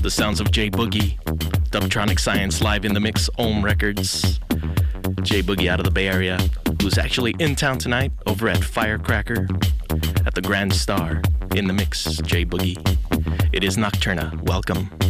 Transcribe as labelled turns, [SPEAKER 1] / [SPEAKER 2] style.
[SPEAKER 1] The sounds of J Boogie, Dubtronic Science live in the mix, Ohm Records. J Boogie out of the Bay Area, who's actually in town tonight over at Firecracker at the Grand Star. In the mix, J Boogie. It is Nocturna. Welcome.